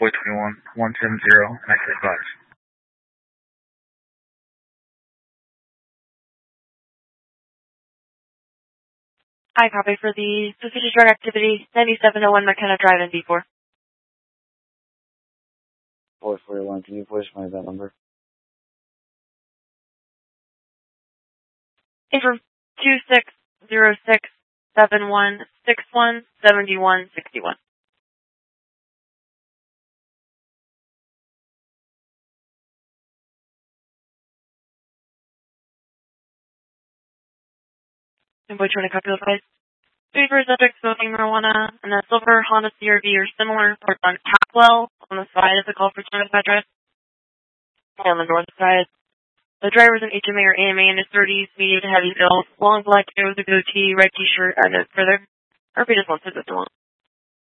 Boy 21, 170, and I say 5. I copy for the suspicious drug activity, 9701 McKenna Drive in B4. Boy 41, can you voice my that number? Affirm 260671617161. And boy 20 copy of advice. 3 for subject smoking marijuana and a silver Honda CRV or similar parked on Capwell on the side of the Culver address. On the north side. The driver's an HMA or AMA in his 30s, medium to heavy build, long black hair with a goatee, red t-shirt, and further. Or if he just wants to visit alone.